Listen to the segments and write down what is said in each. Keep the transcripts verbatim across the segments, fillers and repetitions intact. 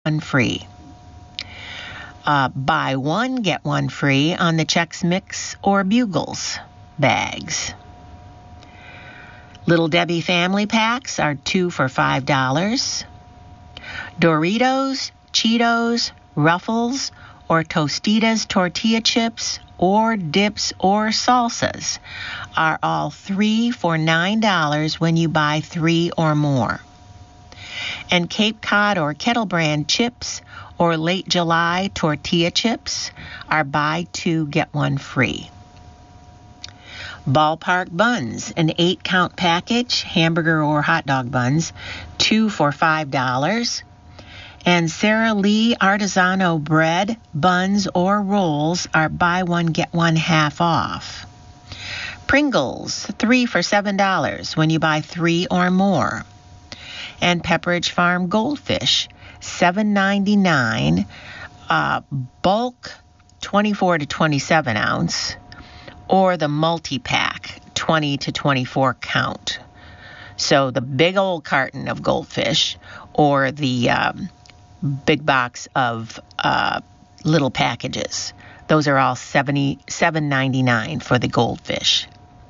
one free. Uh, buy one, get one free on the Chex Mix or Bugles bags. Little Debbie family packs are two for five dollars. Doritos, Cheetos, Ruffles, or Tostitos tortilla chips or dips or salsas are all three for nine dollars when you buy three or more. And Cape Cod or Kettle Brand chips or Late July tortilla chips are buy two, get one free. Ballpark buns, an eight-count package, hamburger or hot dog buns, two for five dollars. And Sara Lee Artisano bread, buns, or rolls are buy one, get one half off. Pringles, three for seven dollars when you buy three or more. And Pepperidge Farm Goldfish, seven ninety-nine, uh, bulk twenty-four to twenty-seven ounce, or the multi-pack, twenty to twenty-four count. So the big old carton of Goldfish or the um, big box of uh, little packages. Those are all seventy-seven ninety-nine for the Goldfish.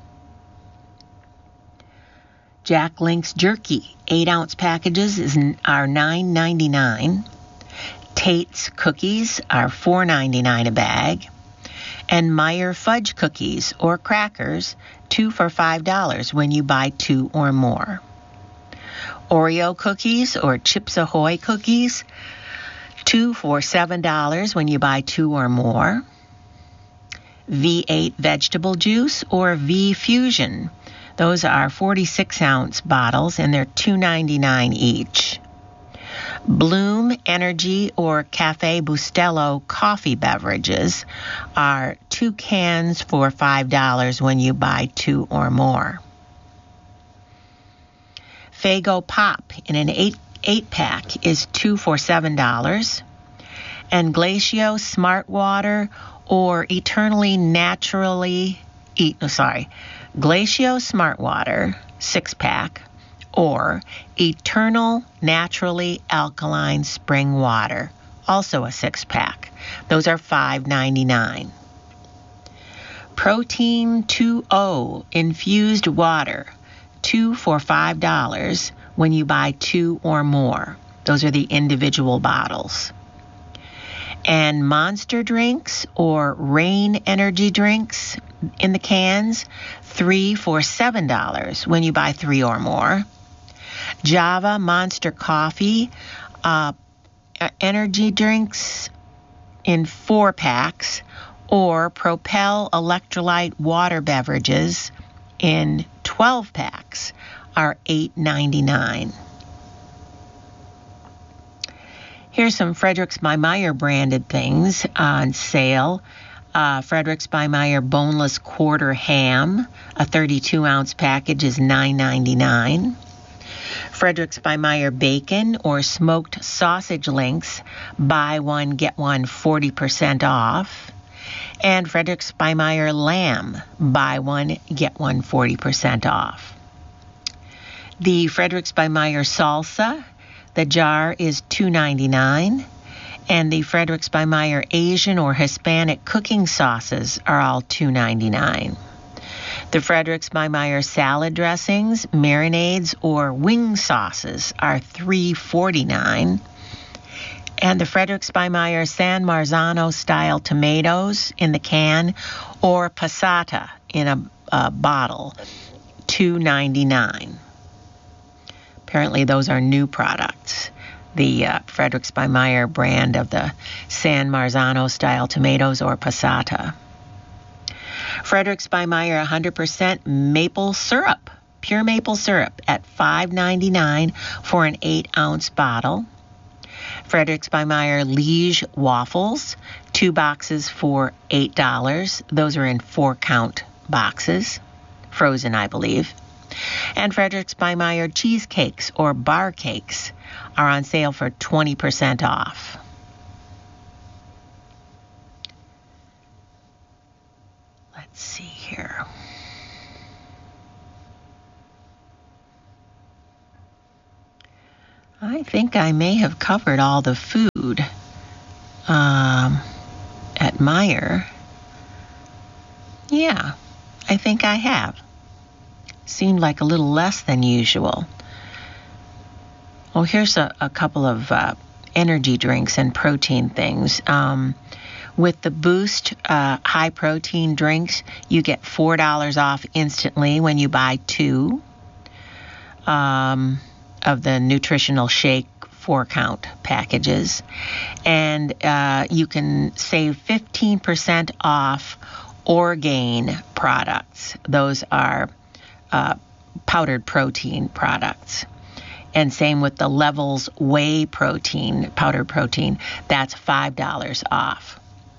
Jack Link's Jerky, eight ounce packages is, are nine ninety-nine. Tate's Cookies are four ninety-nine a bag. And Meyer Fudge Cookies or crackers, two for five dollars when you buy two or more. Oreo cookies or Chips Ahoy cookies, two for seven dollars when you buy two or more. V eight vegetable juice or V Fusion. Those are forty-six ounce bottles and they're two ninety-nine each. Bloom Energy or Cafe Bustelo coffee beverages are two cans for five dollars when you buy two or more. Faygo Pop in an eight, eight pack is two for seven dollars. And Glacio Smart Water or Eternally Naturally, e, oh, sorry, Glacio Smart Water six pack or Eternal Naturally Alkaline Spring Water, also a six pack. Those are five ninety-nine. Protein two O infused water, two for five dollars when you buy two or more. Those are the individual bottles. And Monster drinks or Rain energy drinks in the cans, three for seven dollars when you buy three or more. Java Monster Coffee uh, energy drinks in four packs or Propel Electrolyte water beverages in twelve packs are eight ninety-nine. Here's some Fredericks by Meyer branded things on sale. Uh, Fredericks by Meyer boneless quarter ham, a thirty-two ounce package is nine ninety-nine. Fredericks by Meyer bacon or smoked sausage links, buy one, get one forty percent off. And Fredericks by Meyer lamb, buy one, get one forty percent off. The Fredericks by Meyer salsa, the jar is two ninety-nine. And the Fredericks by Meyer Asian or Hispanic cooking sauces are all two ninety-nine. The Fredericks by Meyer salad dressings, marinades, or wing sauces are three forty-nine. And the Fredericks by Meyer San Marzano style tomatoes in the can or passata in a, a bottle, two ninety-nine. Apparently those are new products. The uh, Fredericks by Meyer brand of the San Marzano style tomatoes or passata. Fredericks by Meyer one hundred percent maple syrup, pure maple syrup at five ninety-nine for an eight ounce bottle. Fredericks by Meyer Liege waffles, two boxes for eight dollars. Those are in four count boxes, frozen I believe. And Fredericks by Meyer cheesecakes or bar cakes are on sale for twenty percent off. Let's see here. I I think I may have covered all the food um, at Meijer. Yeah, I think I have. Seemed like a little less than usual. Oh, here's a, a couple of uh, energy drinks and protein things. Um, with the Boost uh, high protein drinks, you get four dollars off instantly when you buy two um, of the nutritional shake four count packages. And uh, you can save fifteen percent off Orgain products. Those are uh, powdered protein products. And same with the Levels Whey protein, powdered protein. That's five dollars off.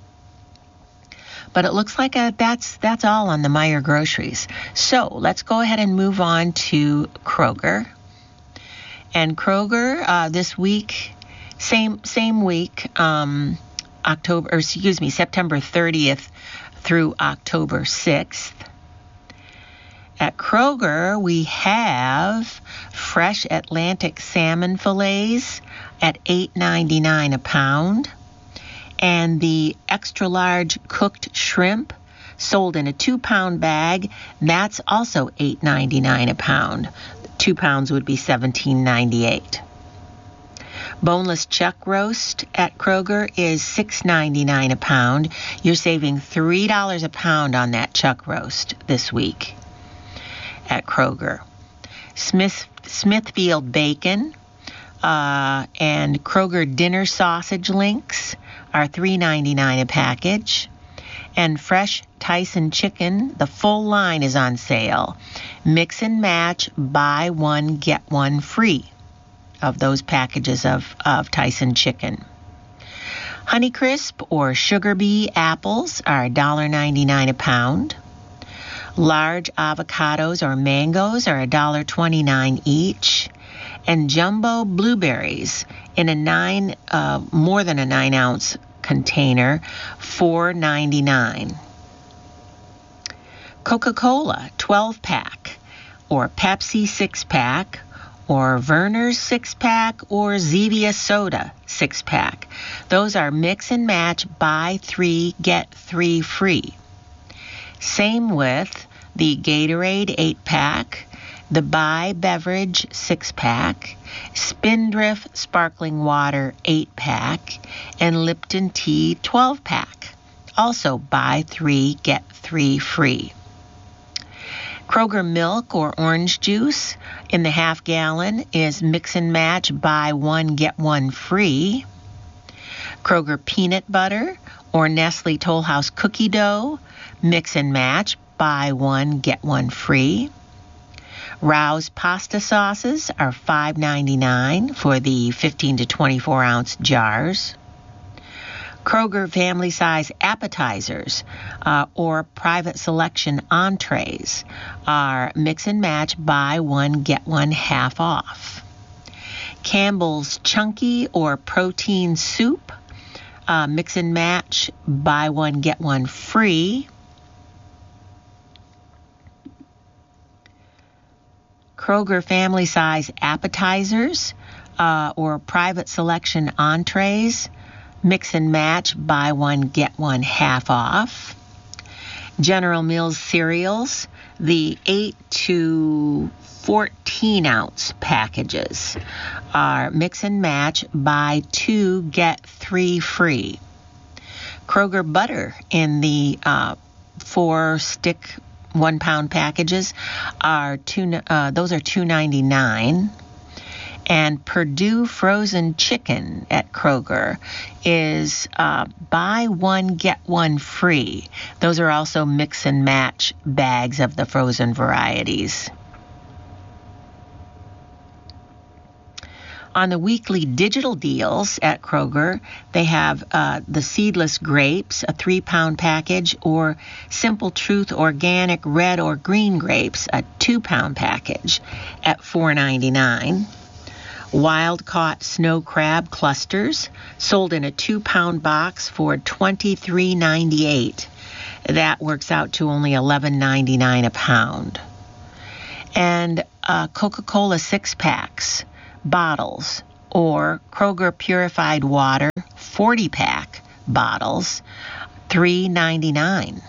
But it looks like a, that's that's all on the Meijer groceries. So let's go ahead and move on to Kroger. And Kroger uh, this week, same same week, um, October, or excuse me, September thirtieth through October sixth. At Kroger, we have fresh Atlantic salmon fillets at eight ninety-nine a pound, and the extra large cooked shrimp sold in a two pound bag. That's also eight ninety-nine a pound. Two pounds would be seventeen ninety-eight. Boneless chuck roast at Kroger is six ninety-nine a pound. You're saving three dollars a pound on that chuck roast this week at Kroger. Smith Smithfield bacon uh, and Kroger dinner sausage links are three ninety-nine a package. And fresh Tyson chicken, the full line is on sale. Mix and match, buy one, get one free of those packages of, of Tyson chicken. Honeycrisp or Sugar Bee apples are one ninety-nine a pound. Large avocados or mangoes are one twenty-nine each. And jumbo blueberries in a nine, uh, more than a nine ounce container, four ninety-nine. Coca-Cola twelve pack or Pepsi six pack or Verner's six pack or Zevia soda six pack. Those are mix and match, buy three, get three free. Same with the Gatorade eight pack, the Bai Beverage six pack, Spindrift Sparkling Water eight pack, and Lipton Tea twelve pack. Also buy three, get three free. Kroger milk or orange juice in the half gallon is mix and match, buy one, get one free. Kroger peanut butter or Nestle Toll House cookie dough, mix and match, buy one, get one free. Rouse pasta sauces are five ninety-nine for the fifteen to twenty-four ounce jars. Kroger family size appetizers uh, or private selection entrees are mix and match, buy one, get one half off. Campbell's chunky or protein soup, uh, mix and match, buy one, get one free. Kroger family size appetizers uh, or private selection entrees, mix and match, buy one, get one half off. General Mills cereals, the eight to fourteen ounce packages are mix and match, buy two, get three free. Kroger butter in the uh, four stick one pound packages are two. Uh, those are two ninety-nine. And Perdue frozen chicken at Kroger is uh, buy one, get one free. Those are also mix and match bags of the frozen varieties. On the weekly digital deals at Kroger, they have uh, the seedless grapes, a three pound package, or Simple Truth organic red or green grapes, a two pound package at four ninety-nine. Wild caught snow crab clusters sold in a two pound box for twenty-three ninety-eight. That works out to only eleven ninety-nine a pound. And uh, Coca-Cola six packs bottles or Kroger Purified Water forty pack bottles, three ninety-nine.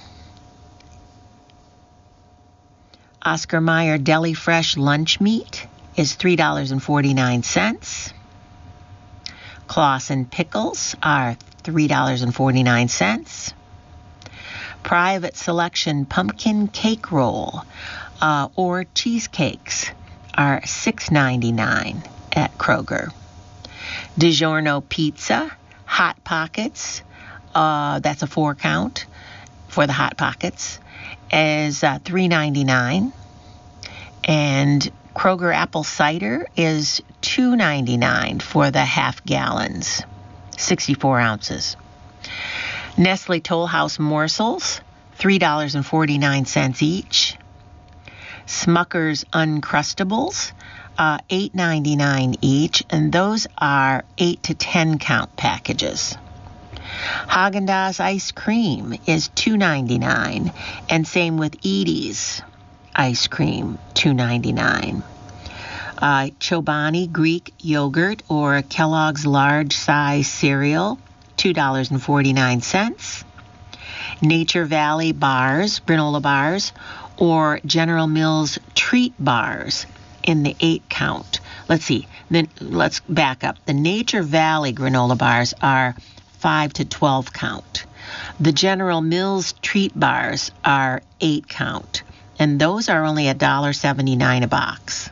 Oscar Mayer Deli Fresh lunch meat is three dollars and forty-nine cents. Claussen pickles are three dollars and forty-nine cents. Private Selection pumpkin cake roll uh, or cheesecakes are six ninety-nine at Kroger. DiGiorno pizza, Hot Pockets, uh, that's a four count for the Hot Pockets, is uh, three ninety-nine. And Kroger apple cider is two ninety-nine for the half gallons, sixty-four ounces. Nestle Toll House morsels, three dollars and forty-nine cents each. Smucker's Uncrustables, uh, eight ninety-nine each, and those are eight to ten count packages. Haagen-Dazs ice cream is two ninety-nine, and same with Edie's ice cream, two ninety-nine. Uh, Chobani Greek yogurt or Kellogg's large size cereal, two dollars and forty-nine cents. Nature Valley bars, granola bars, or General Mills treat bars in the eight count. Let's see, then let's back up. The Nature Valley granola bars are five to twelve count. The General Mills treat bars are eight count, and those are only one dollar and seventy-nine cents a box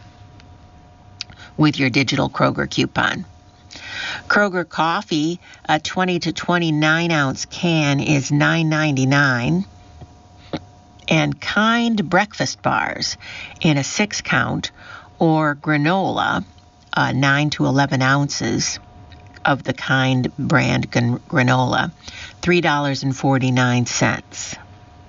with your digital Kroger coupon. Kroger coffee, a twenty to twenty-nine ounce can is nine ninety-nine, and Kind breakfast bars in a six count or granola, uh, nine to eleven ounces of the Kind brand gran- granola, three dollars and forty-nine cents.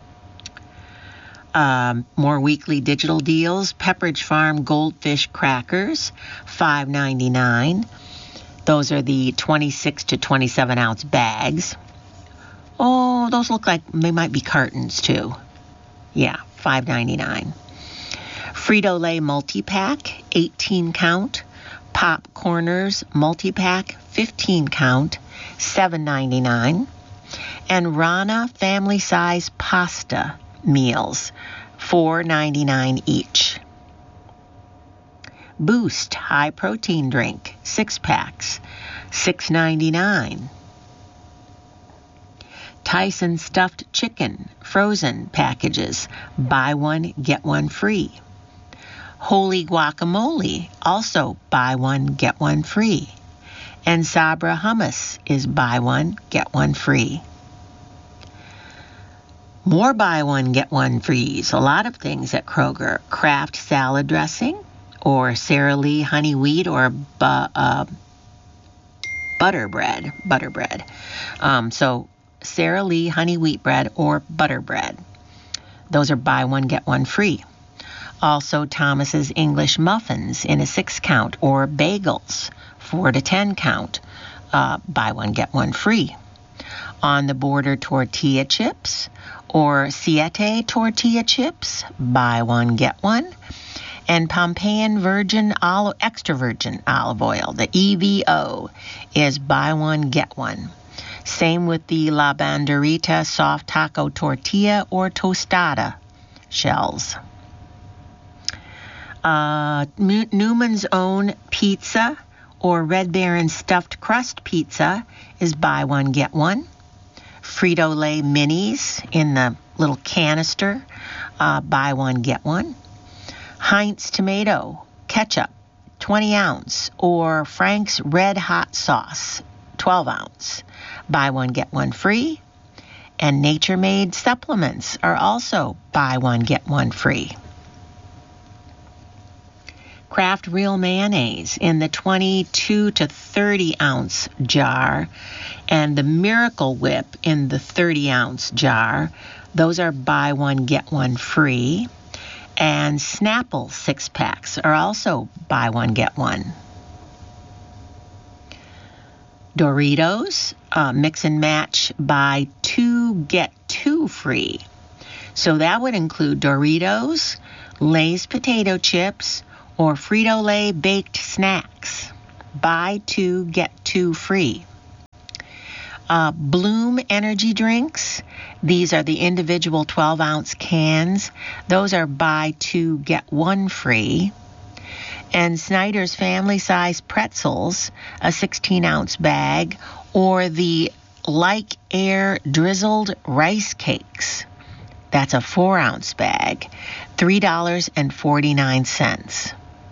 Um, more weekly digital deals. Pepperidge Farm Goldfish crackers, five ninety-nine. Those are the twenty-six to twenty-seven ounce bags. Oh, those look like they might be cartons too. Yeah, five ninety-nine. Frito-Lay multi-pack, eighteen count. Pop Corners multi-pack, fifteen count, seven ninety-nine. And Rana family size pasta meals, four ninety-nine each. Boost high protein drink, six packs, six ninety-nine. Tyson stuffed chicken, frozen packages, buy one, get one free. Holy guacamole, also buy one, get one free. And Sabra hummus is buy one, get one free. More buy one, get one frees. A lot of things at Kroger. Kraft salad dressing, or Sara Lee honey wheat, or bu- uh, butter bread. Butter bread. Um, so Sara Lee honey wheat bread or butter bread. Those are buy one, get one free. Also Thomas's English muffins in a six count, or bagels, four to ten count. Uh, buy one, get one free. On the Border tortilla chips, or Siete tortilla chips, buy one, get one. And Pompeian virgin olive, extra virgin olive oil, the E V O, is buy one, get one. Same with the La Banderita soft taco tortilla or tostada shells. Uh, Newman's Own pizza or Red Baron stuffed crust pizza is buy one, get one. Frito-Lay minis in the little canister, uh, buy one, get one. Heinz tomato ketchup, twenty ounce, or Frank's Red Hot sauce, twelve ounce, buy one, get one free. And Nature Made supplements are also buy one, get one free. Kraft Real mayonnaise in the twenty-two to thirty ounce jar, and the Miracle Whip in the thirty ounce jar. Those are buy one, get one free. And Snapple six packs are also buy one, get one. Doritos, uh, mix and match, buy two, get two free. So that would include Doritos, Lay's potato chips, or Frito-Lay baked snacks. buy two, get two free. Uh, Bloom energy drinks. These are the individual twelve ounce cans. Those are buy two, get one free. And Snyder's family size pretzels, a sixteen ounce bag, or the Like Air drizzled rice cakes. That's a four ounce bag, three dollars and forty-nine cents.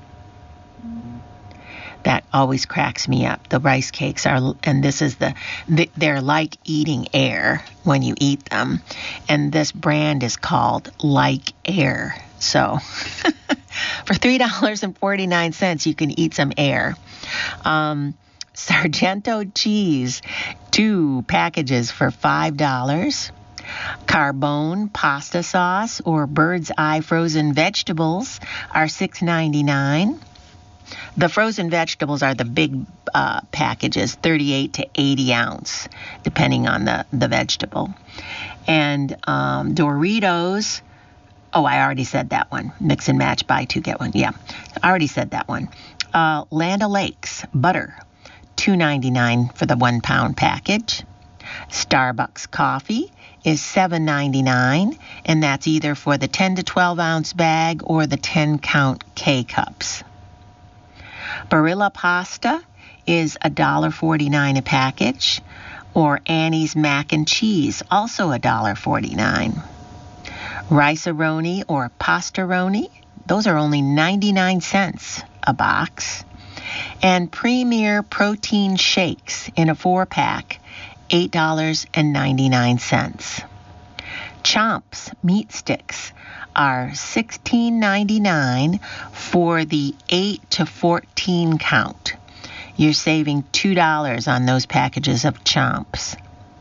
That always cracks me up. The rice cakes are, and this is the, they're like eating air when you eat them. And this brand is called Like Air. So for three dollars and forty-nine cents, you can eat some air. Um, Sargento cheese, two packages for five dollars. Carbone pasta sauce or Bird's Eye frozen vegetables are six ninety-nine. The frozen vegetables are the big uh, packages, thirty-eight to eighty ounce, depending on the, the vegetable. And um, Doritos, oh, I already said that one. Mix and match, buy two, get one. Yeah, I already said that one. Uh, Land O'Lakes, butter, two ninety-nine for the one pound package. Starbucks coffee is seven ninety-nine, and that's either for the ten to twelve ounce bag or the ten count K-cups. Barilla pasta is one dollar forty-nine a package, or Annie's mac and cheese, also one dollar forty-nine. Rice-A-Roni or Pasta-Roni, those are only ninety-nine cents a box. And Premier protein shakes in a four-pack, eight dollars and ninety-nine cents. Chomps meat sticks are sixteen ninety-nine for the eight to fourteen count. You're saving two dollars on those packages of Chomps.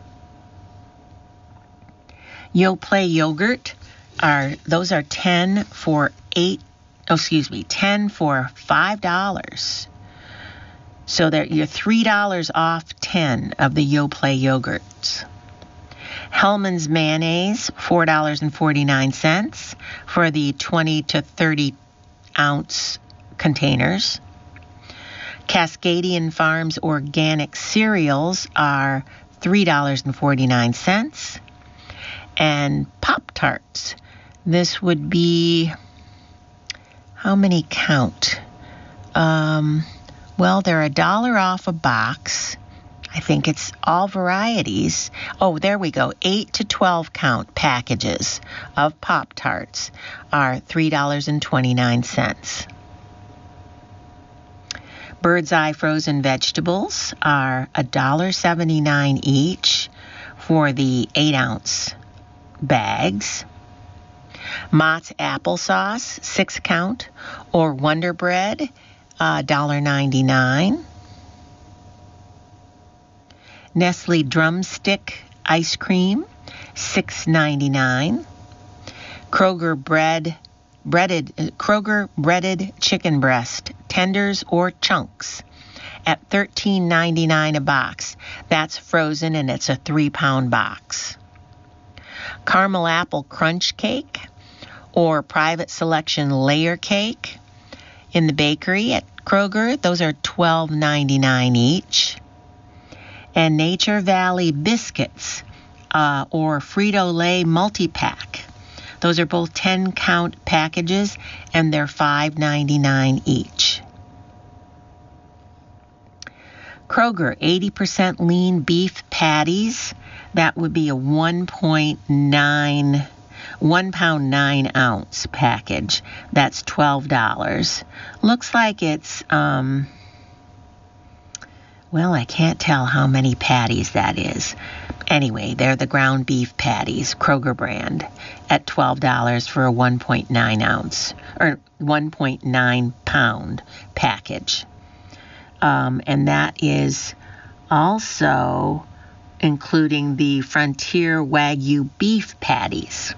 Yoplait yogurt are those are ten for eight. Oh, excuse me, ten for five dollars. So that you're three dollars off ten of the Yoplait yogurts. Hellmann's mayonnaise, four dollars and forty-nine cents for the twenty to thirty ounce containers. Cascadian Farms organic cereals are three dollars and forty-nine cents. And Pop-Tarts, this would be, how many count? Um, well, they're a dollar off a box. I think it's all varieties. Oh, there we go. eight to twelve count packages of Pop-Tarts are three dollars and twenty-nine cents. Bird's Eye frozen vegetables are one dollar seventy-nine each for the eight ounce bags. Mott's applesauce, six count, or Wonder Bread, uh, one dollar ninety-nine. Nestle Drumstick ice cream, six ninety-nine. Kroger bread, breaded uh, Kroger breaded chicken breast, tenders or chunks, at thirteen ninety-nine a box. That's frozen and it's a three pound box. Caramel apple crunch cake or private selection layer cake in the bakery at Kroger, those are twelve ninety-nine each. And Nature Valley biscuits uh, or Frito-Lay multi-pack. Those are both ten count packages and they're five ninety-nine each. Kroger, eighty percent lean beef patties. That would be a one point nine, one pound nine ounce package. That's twelve dollars. Looks like it's, um, well, I can't tell how many patties that is. Anyway, they're the ground beef patties, Kroger brand, at twelve dollars for a one point nine ounce, or one point nine pound package. Um, and that is also including the Frontier Wagyu beef patties.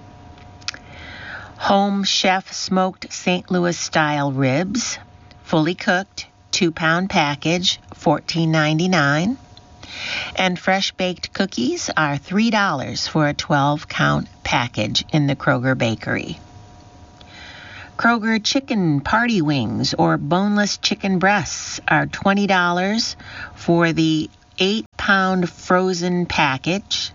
Home Chef smoked Saint Louis style ribs, fully cooked, two pound package, fourteen ninety-nine. And fresh baked cookies are three dollars for a twelve count package in the Kroger bakery. Kroger chicken party wings or boneless chicken breasts are twenty dollars for the eight pound frozen package.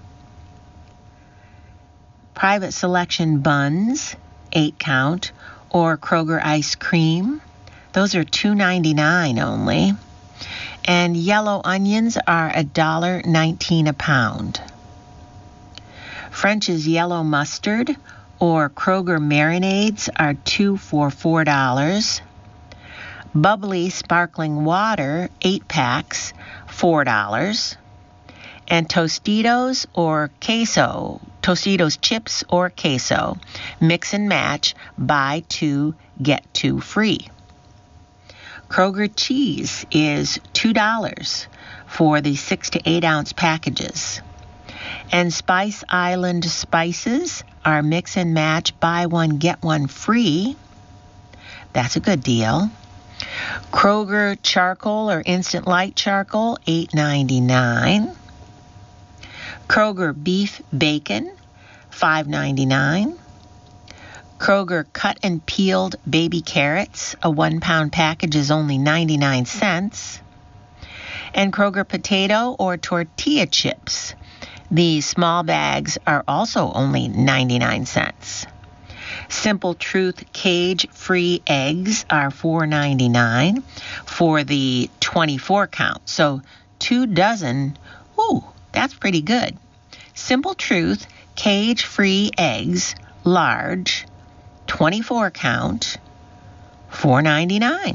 Private Selection buns, eight count, or Kroger ice cream, those are two ninety-nine only. And yellow onions are one dollar nineteen a pound. French's yellow mustard or Kroger marinades are two for four dollars. Bubbly sparkling water, eight packs, four dollars. And Tostitos or queso, Tostitos chips or queso, mix and match, buy two, get two free. Kroger cheese is two dollars for the six to eight ounce packages. And Spice Island spices are mix and match, buy one, get one free. That's a good deal. Kroger charcoal or instant light charcoal, eight ninety-nine. Kroger beef bacon, five ninety-nine. Kroger cut and peeled baby carrots, a one pound package is only ninety-nine cents. And Kroger potato or tortilla chips, these small bags are also only ninety-nine cents. Simple Truth cage-free eggs are four ninety-nine for the twenty-four count. So two dozen, ooh, that's pretty good. Simple Truth cage-free eggs, large, twenty-four count, four ninety-nine.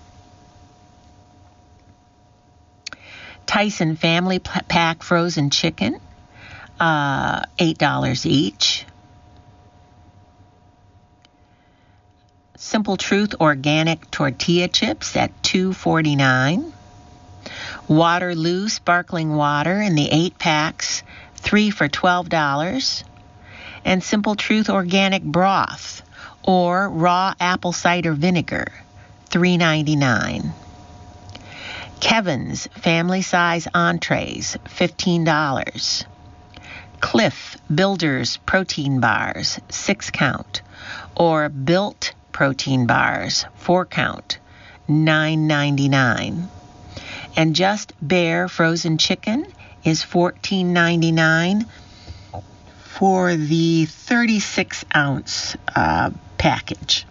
Tyson Family Pack frozen chicken, uh, eight dollars each. Simple Truth organic tortilla chips at two forty-nine. Waterloo sparkling water in the eight packs, three for twelve dollars. And Simple Truth organic broth or raw apple cider vinegar, three ninety-nine. Kevin's family size entrees, fifteen dollars. Cliff Builders protein bars, six count, or Built protein bars, four count, nine ninety-nine. And Just Bare frozen chicken is fourteen ninety-nine for the thirty-six ounce uh, package.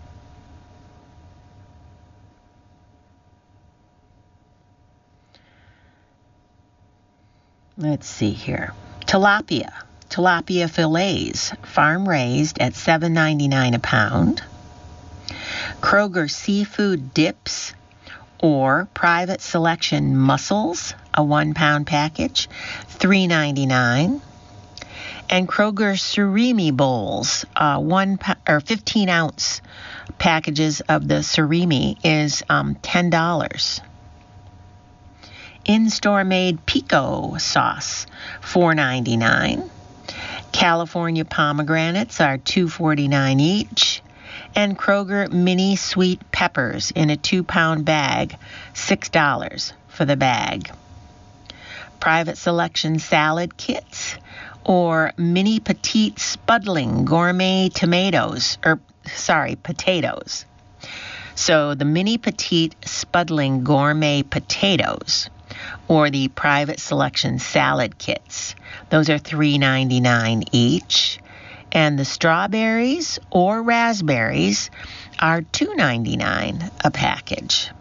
Let's see here. Tilapia. Tilapia fillets, farm raised at seven ninety-nine a pound. Kroger seafood dips or Private Selection mussels, a one pound package, three ninety-nine. And Kroger surimi bowls, uh, one pa- or fifteen ounce packages of the surimi is um, ten dollars. In-store made pico sauce, four ninety-nine. California pomegranates are two forty-nine each. And Kroger mini sweet peppers in a two pound bag, six dollars for the bag. Private Selection salad kits or mini petite spuddling gourmet tomatoes, or sorry, potatoes. So the mini petite spuddling gourmet potatoes or the Private Selection salad kits, those are three ninety-nine each. And the strawberries or raspberries are two ninety-nine a package.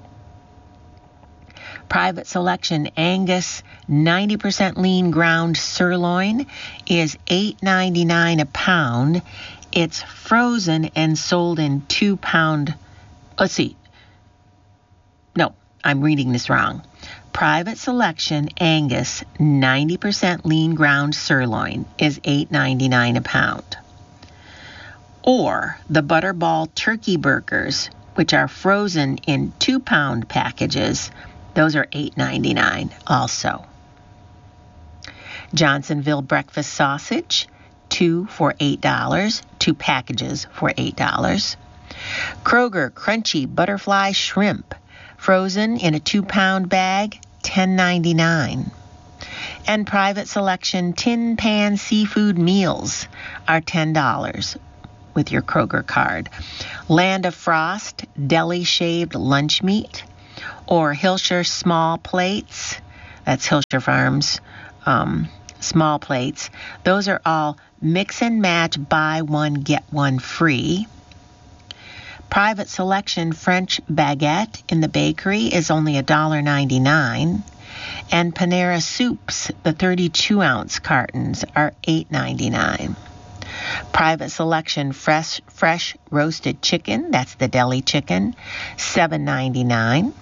Private Selection Angus ninety percent lean ground sirloin is eight ninety-nine a pound. It's frozen and sold in two pound. Let's see. No, I'm reading this wrong. Private Selection Angus ninety percent lean ground sirloin is eight ninety-nine a pound. Or the Butterball turkey burgers, which are frozen in two pound packages, those are eight ninety-nine also. Johnsonville breakfast sausage, two for eight dollars, two packages for eight dollars. Kroger crunchy butterfly shrimp, frozen in a two pound bag, ten ninety-nine. And Private Selection tin pan seafood meals are ten dollars. with your Kroger card. Land of Frost deli shaved lunch meat, or Hillshire small plates. That's Hillshire Farms um, small plates. Those are all mix and match, buy one, get one free. Private Selection French baguette in the bakery is only one dollar and ninety-nine cents. And Panera Soups, the thirty-two ounce cartons, are eight dollars and ninety-nine cents. Private Selection fresh fresh roasted chicken, that's the deli chicken, seven dollars and ninety-nine cents.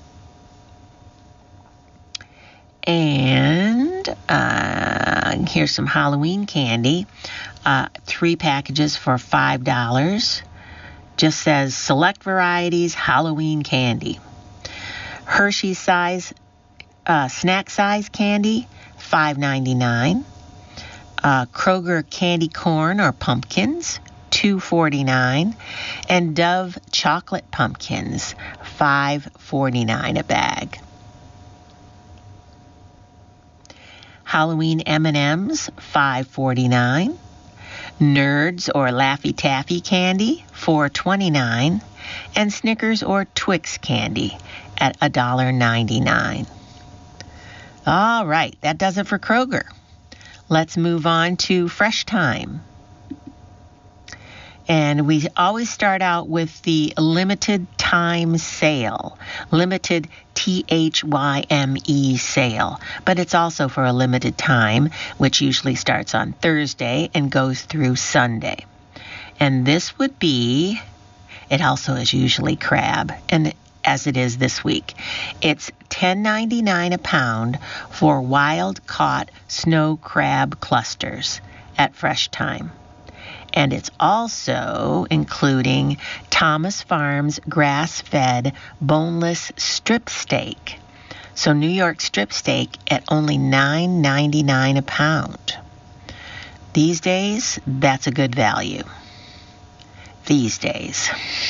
And uh, here's some Halloween candy. Uh, three packages for five dollars. Just says select varieties Halloween candy. Hershey size, uh, snack size candy, five dollars and ninety-nine cents. Uh, Kroger candy corn or pumpkins, two dollars and forty-nine cents. And Dove chocolate pumpkins, five dollars and forty-nine cents a bag. Halloween M and M's, five dollars and forty-nine cents. Nerds or Laffy Taffy candy, four dollars and twenty-nine cents. And Snickers or Twix candy at one dollar and ninety-nine cents. All right, that does it for Kroger. Let's move on to Fresh Thyme. And we always start out with the limited time sale, limited T H Y M E sale. But it's also for a limited time, which usually starts on Thursday and goes through Sunday. And this would be, it also is usually crab, and as it is this week. It's ten ninety-nine a pound for wild-caught snow crab clusters at Fresh Thyme. And it's also including Thomas Farms grass-fed boneless strip steak. So New York strip steak at only nine ninety-nine a pound. These days, that's a good value. These days.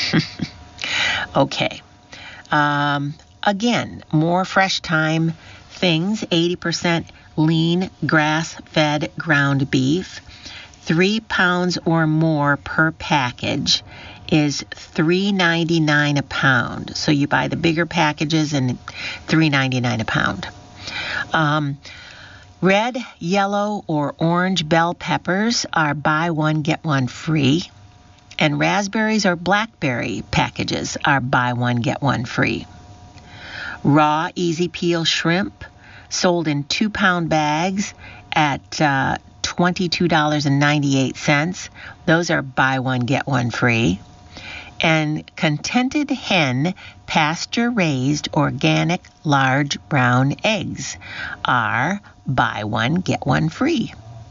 Okay. Um, again, more Fresh Thyme things. eighty percent lean grass-fed ground beef. Three pounds or more per package is three ninety-nine a pound. So you buy the bigger packages and three ninety-nine a pound. Um, red, yellow, or orange bell peppers are buy one, get one free. And raspberries or blackberry packages are buy one, get one free. Raw, easy peel shrimp sold in two-pound bags at uh, twenty-two dollars and ninety-eight cents. Those are buy one, get one free. And Contented Hen pasture-raised organic large brown eggs are buy one, get one free.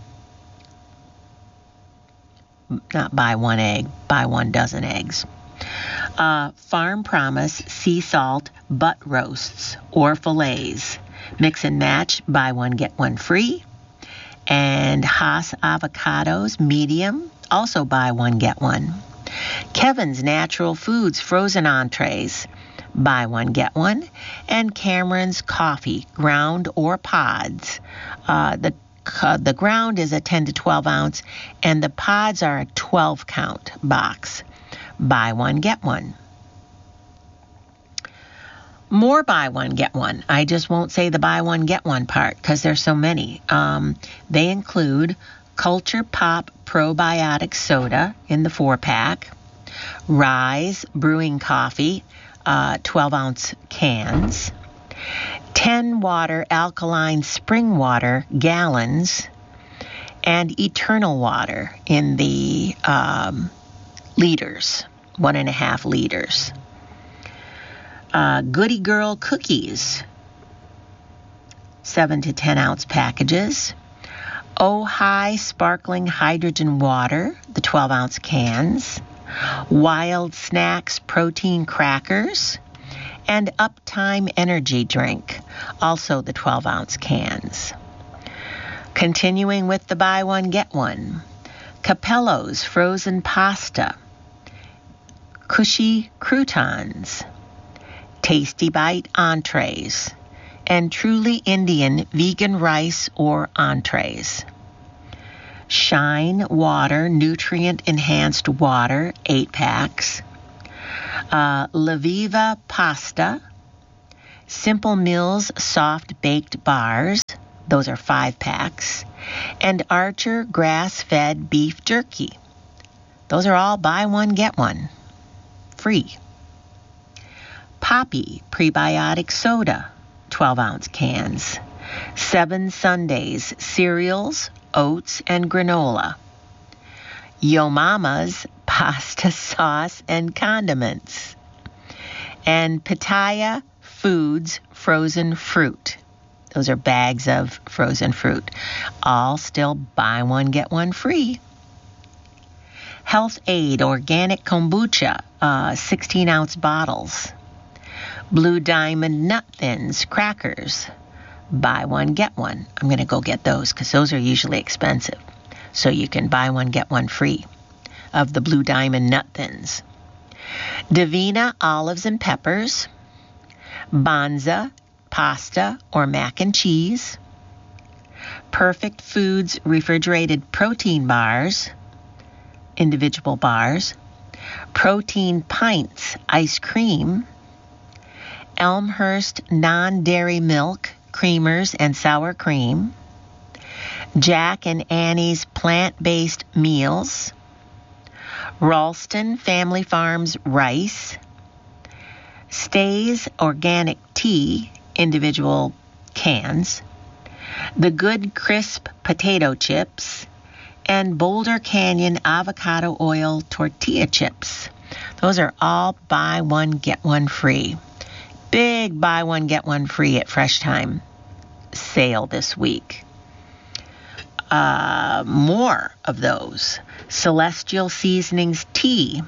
Not buy one egg, buy one dozen eggs. Uh, Farm Promise sea salt butt roasts or fillets. Mix and match, buy one, get one free. And Haas avocados, medium, also buy one, get one. Kevin's Natural Foods frozen entrees, buy one, get one. And Cameron's Coffee, ground or pods. Uh, the uh, the ground is a ten to twelve ounce, and the pods are a twelve count box. Buy one, get one. More buy one, get one. I just won't say the buy one, get one part because there's so many. Um, they include Culture Pop Probiotic Soda in the four-pack, Rise Brewing Coffee, uh, twelve ounce cans, ten water alkaline spring water gallons, and Eternal Water in the um, liters, one and a half liters. Uh, Goody Girl cookies, seven to ten ounce packages. Oh-Hi Sparkling Hydrogen Water, the twelve ounce cans. Wild Snacks Protein Crackers. And Uptime Energy Drink, also the twelve ounce cans. Continuing with the buy one, get one. Capello's Frozen Pasta. Cushy Croutons. Tasty Bite entrees, and Truly Indian vegan rice or entrees. Shine Water, nutrient-enhanced water, eight packs. Uh, La Viva Pasta, Simple Mills soft baked bars, those are five packs. And Archer grass-fed beef jerky. Those are all buy one, get one, free. Poppy prebiotic soda, twelve ounce cans. Seven Sundays cereals, oats, and granola. Yo Mama's pasta sauce and condiments. And Pitaya Foods frozen fruit. Those are bags of frozen fruit. All still buy one, get one free. Health Aid organic kombucha, uh, sixteen ounce bottles. Blue Diamond Nut Thins crackers. Buy one, get one. I'm going to go get those because those are usually expensive. So you can buy one, get one free of the Blue Diamond Nut Thins. Davina olives and peppers. Banza pasta or mac and cheese. Perfect Foods refrigerated protein bars, individual bars. Protein Pints ice cream. Elmhurst non-dairy milk creamers and sour cream. Jack and Annie's plant-based meals. Ralston Family Farms rice. Stays organic tea, individual cans. The Good Crisp potato chips. And Boulder Canyon avocado oil tortilla chips. Those are all buy one, get one free. Big buy one, get one free at Fresh Time sale this week. Uh, more of those. Celestial Seasonings tea.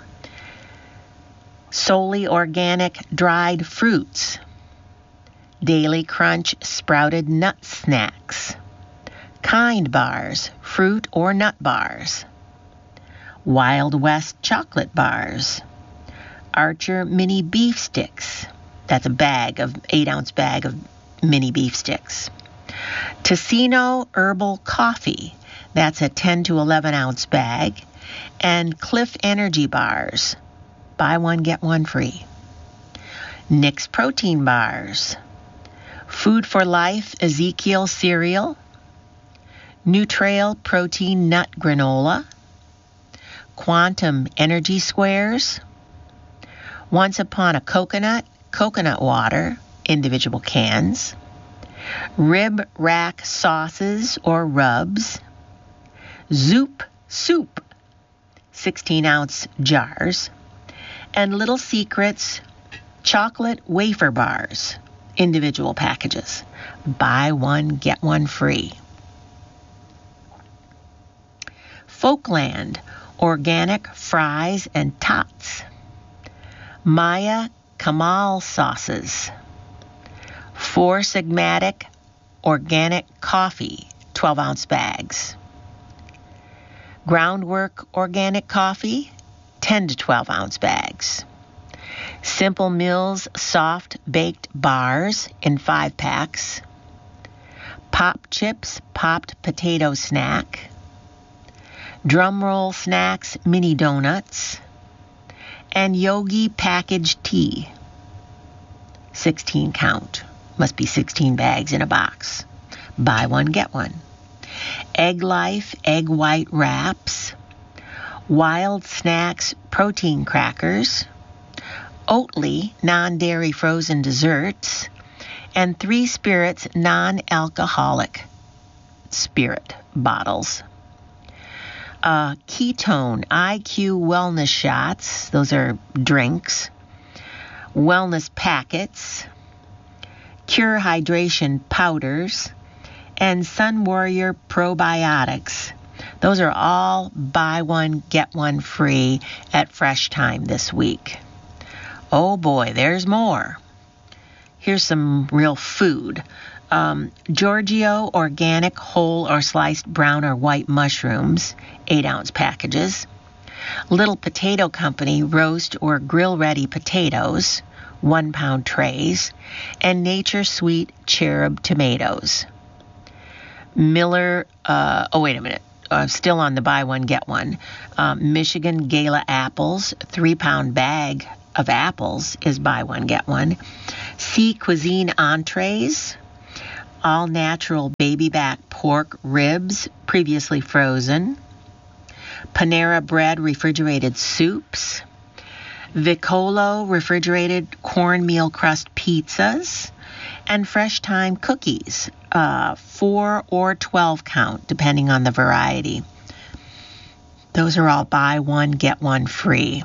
Solely organic dried fruits. Daily Crunch sprouted nut snacks. Kind bars, fruit or nut bars. Wild West chocolate bars. Archer mini beef sticks. That's a bag of, eight ounce bag of mini beef sticks. Tocino herbal coffee. That's a ten to eleven ounce bag. And Cliff Energy bars. Buy one, get one free. Nick's protein bars. Food for Life Ezekiel cereal. Nutrail protein nut granola. Quantum energy squares. Once Upon a Coconut coconut water, individual cans. Rib rack sauces or rubs. Zoop soup, sixteen ounce jars. And Little Secrets chocolate wafer bars, individual packages. Buy one, get one free. Folkland organic fries and tots. Maya Kamal sauces. Four Sigmatic organic coffee, twelve ounce bags. Groundwork organic coffee, ten to twelve ounce bags. Simple Mills soft baked bars in five packs. Pop Chips popped potato snack. Drumroll Snacks mini donuts. And Yogi packaged tea, sixteen count. Must be sixteen bags in a box. Buy one, get one. Egg Life egg white wraps. Wild Snacks protein crackers. Oatly non-dairy frozen desserts. And Three Spirits non-alcoholic spirit bottles. Uh, Ketone I Q wellness shots. Those are drinks. Wellness packets. Cure hydration powders. And Sun Warrior probiotics. Those are all buy one, get one free at Fresh Time this week. Oh boy, there's more. Here's some real food. Um, Giorgio organic whole or sliced brown or white mushrooms, eight ounce packages. Little Potato Company roast or grill ready potatoes, one pound trays. And Nature Sweet cherub tomatoes. Miller, uh, oh wait a minute. uh, still on the buy one, get one. Um, Michigan Gala apples, three-pound bag of apples is buy one, get one. Sea Cuisine entrees, all-natural baby back pork ribs, previously frozen. Panera Bread refrigerated soups. Vicolo refrigerated cornmeal crust pizzas. And Fresh Time cookies, uh, four or twelve count, depending on the variety. Those are all buy one, get one free.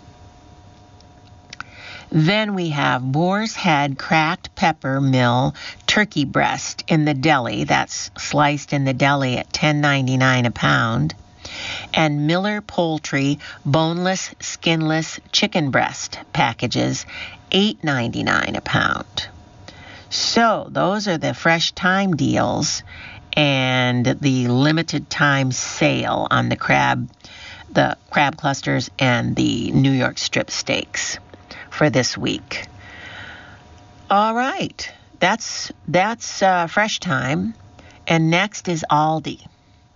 Then we have Boar's Head cracked pepper mill turkey breast in the deli. That's sliced in the deli at ten ninety-nine a pound. And Miller Poultry boneless, skinless chicken breast packages, eight ninety-nine a pound. So those are the Fresh Time deals and the limited time sale on the crab, the crab clusters and the New York strip steaks for this week. All right, that's that's uh, Fresh Time, and next is Aldi.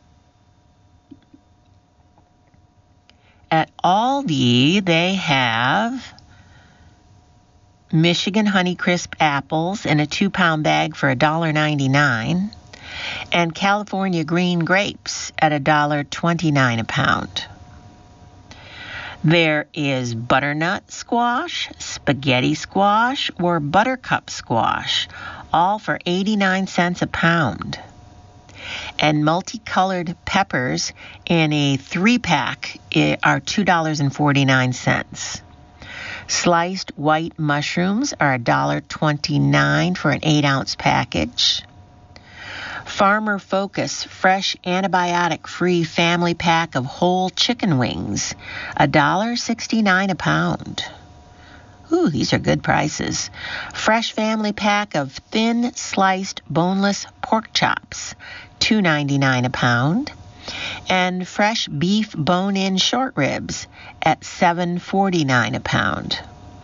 At Aldi, they have Michigan Honeycrisp apples in a two-pound bag for one dollar ninety-nine, and California green grapes at one dollar twenty-nine a pound. There is butternut squash, spaghetti squash, or buttercup squash, all for eighty-nine cents a pound. And multicolored peppers in a three-pack are two dollars and forty-nine cents. Sliced white mushrooms are one dollar twenty-nine for an eight-ounce package. Farmer Focus fresh antibiotic-free family pack of whole chicken wings, one dollar sixty-nine a pound. Ooh, these are good prices. Fresh family pack of thin sliced boneless pork chops, two ninety-nine a pound. And fresh beef bone-in short ribs at seven forty-nine a pound.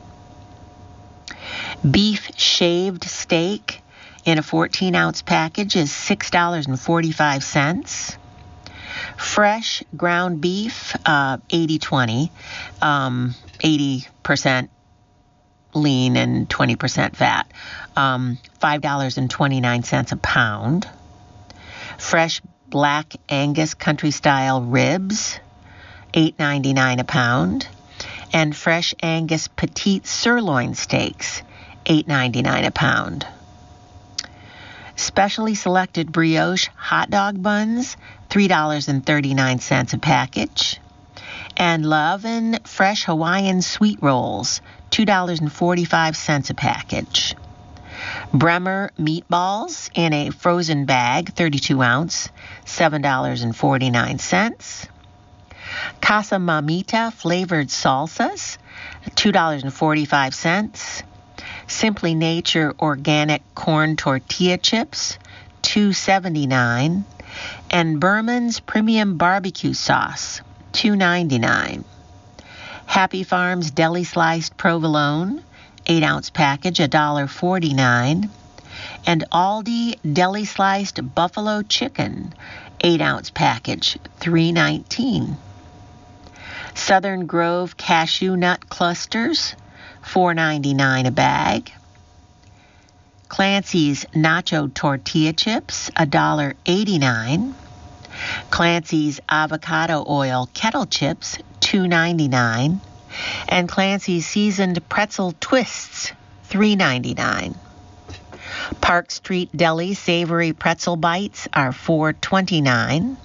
Beef shaved steak in a fourteen-ounce package is six dollars and forty-five cents. Fresh ground beef, uh, eighty twenty, um, eighty percent lean and twenty percent fat, um, five dollars and twenty-nine cents a pound. Fresh Black Angus country-style ribs, eight ninety-nine a pound. And fresh Angus petite sirloin steaks, eight ninety-nine a pound. Specially selected brioche hot dog buns, three dollars and thirty-nine cents a package. And Loven fresh Hawaiian sweet rolls, two dollars and forty-five cents a package. Bremer meatballs in a frozen bag, thirty-two ounce, seven dollars and forty-nine cents. Casa Mamita flavored salsas, two dollars and forty-five cents. Simply Nature organic corn tortilla chips, two dollars and seventy-nine cents. And Berman's premium barbecue sauce, two dollars and ninety-nine cents. Happy Farms deli sliced provolone, eight-ounce package, one dollar and forty-nine cents. And Aldi deli sliced buffalo chicken, eight-ounce package, three dollars and nineteen cents. Southern Grove cashew nut clusters, four dollars and ninety-nine cents a bag. Clancy's nacho tortilla chips, one dollar and eighty-nine cents. Clancy's avocado oil kettle chips, two dollars and ninety-nine cents. And Clancy's seasoned pretzel twists, three dollars and ninety-nine cents. Park Street Deli savory pretzel bites are four dollars and twenty-nine cents.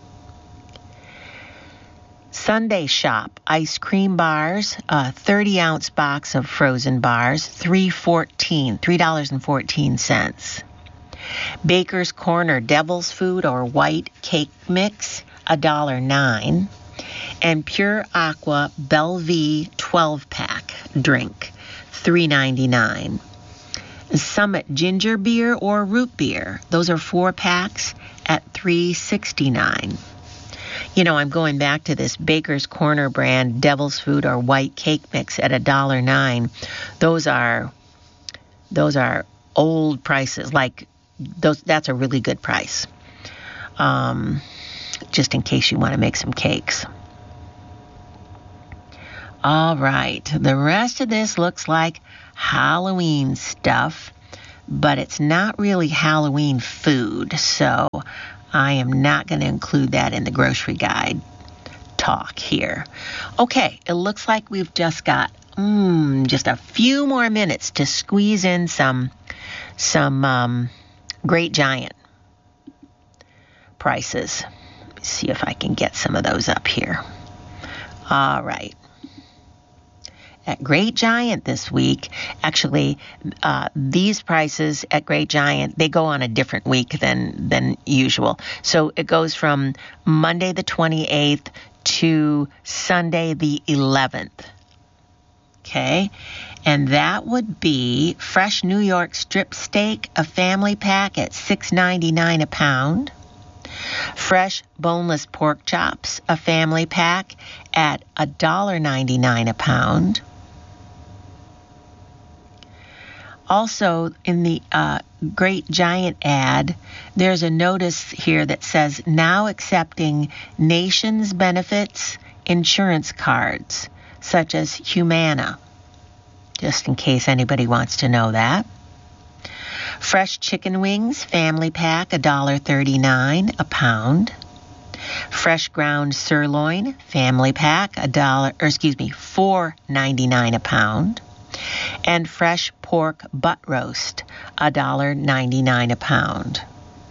Sunday Shop ice cream bars, a thirty-ounce box of frozen bars, three dollars and fourteen cents. Baker's Corner Devil's Food or white cake mix, one dollar and nine cents. And Pure Aqua Belvie twelve-pack drink, three dollars and ninety-nine cents. Summit ginger beer or root beer, those are four packs at three dollars and sixty-nine cents. You know, I'm going back to this Baker's Corner brand Devil's Food or white cake mix at one dollar and nine cents. Those are those are old prices. Like those, that's a really good price. Um, just in case you want to make some cakes. All right, the rest of this looks like Halloween stuff, but it's not really Halloween food, so I am not going to include that in the grocery guide talk here. Okay, it looks like we've just got mm, just a few more minutes to squeeze in some some um, Great Giant prices. Let me see if I can get some of those up here. All right. At Great Giant this week, actually, uh, these prices at Great Giant, they go on a different week than, than usual. So it goes from Monday the twenty-eighth to Sunday the eleventh. Okay? And that would be fresh New York strip steak, a family pack at six ninety-nine a pound. Fresh boneless pork chops, a family pack at one dollar ninety-nine a pound. Also, in the uh, Great Giant ad, there's a notice here that says, now accepting Nations Benefits insurance cards, such as Humana, just in case anybody wants to know that. Fresh chicken wings, family pack, one dollar thirty-nine a pound. Fresh ground sirloin, family pack, a dollar, or excuse me, four ninety-nine a pound. And fresh pork butt roast, one dollar ninety-nine a pound.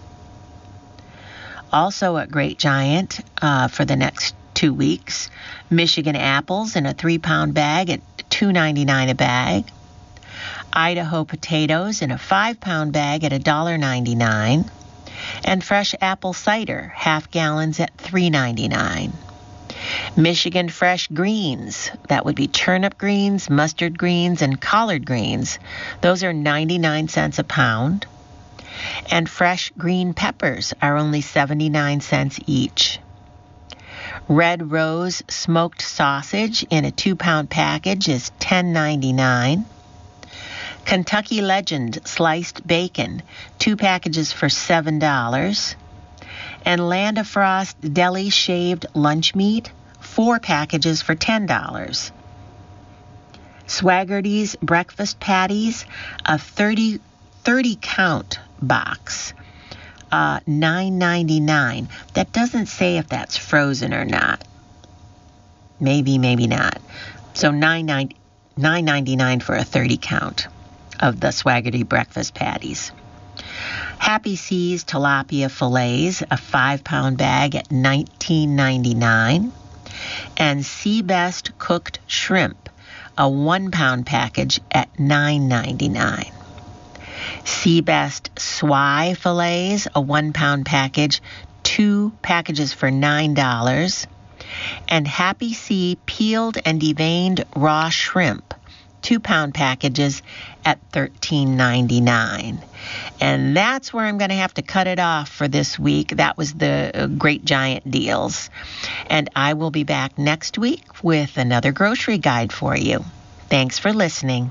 Also at Great Giant, uh, for the next two weeks, Michigan apples in a three-pound bag at two ninety-nine a bag. Idaho potatoes in a five-pound bag at one dollar ninety-nine. And fresh apple cider, half gallons at three ninety-nine. Michigan fresh greens, that would be turnip greens, mustard greens, and collard greens. Those are ninety-nine cents a pound. And fresh green peppers are only seventy-nine cents each. Red Rose smoked sausage in a two-pound package is ten ninety-nine. Kentucky Legend sliced bacon, two packages for seven dollars. And Land of Frost deli shaved lunch meat, four packages for ten dollars. Swaggerty's breakfast patties, a thirty, thirty count box, uh, nine ninety-nine. That doesn't say if that's frozen or not. Maybe, maybe not. So nine ninety-nine for a thirty count of the Swaggerty breakfast patties. Happy Seas tilapia fillets, a five-pound bag at nineteen ninety-nine. And Seabest cooked shrimp, a one-pound package at nine ninety-nine. Seabest Swy fillets, a one-pound package, two packages for nine dollars. And Happy Sea peeled and deveined raw shrimp, two-pound packages at thirteen ninety-nine. And that's where I'm going to have to cut it off for this week. That was the Great Giant deals. And I will be back next week with another grocery guide for you. Thanks for listening.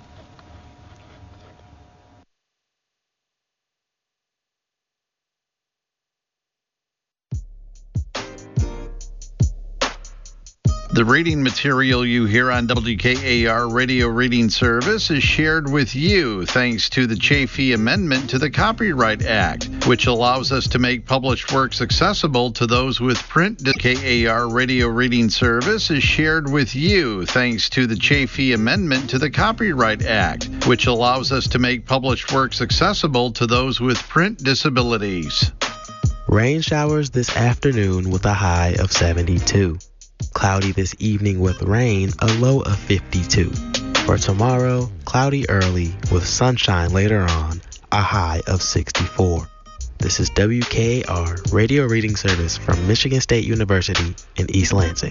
The reading material you hear on W K A R Radio Reading Service is shared with you thanks to the Chafee Amendment to the Copyright Act, which allows us to make published works accessible to those with print. W K A R Radio Reading Service is shared with you thanks to the Chafee Amendment to the Copyright Act, which allows us to make published works accessible to those with print disabilities. Rain showers this afternoon with a high of seventy-two. Cloudy this evening with rain, a low of fifty-two. For tomorrow, cloudy early with sunshine later on, a high of sixty-four. This is W K A R Radio Reading Service from Michigan State University in East Lansing.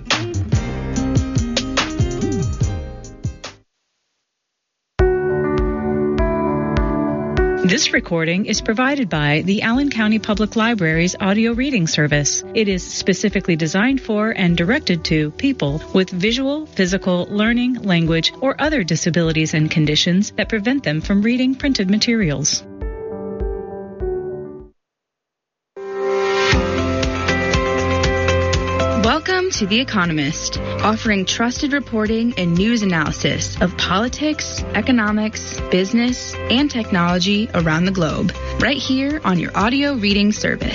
This recording is provided by the Allen County Public Library's audio reading service. It is specifically designed for and directed to people with visual, physical, learning, language, or other disabilities and conditions that prevent them from reading printed materials. Welcome to The Economist, offering trusted reporting and news analysis of politics, economics, business, and technology around the globe, right here on your audio reading service.